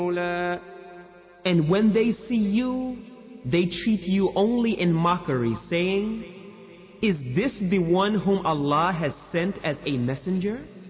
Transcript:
And when they see you, they treat you only in mockery, saying, "Is this the one whom Allah has sent as a messenger?"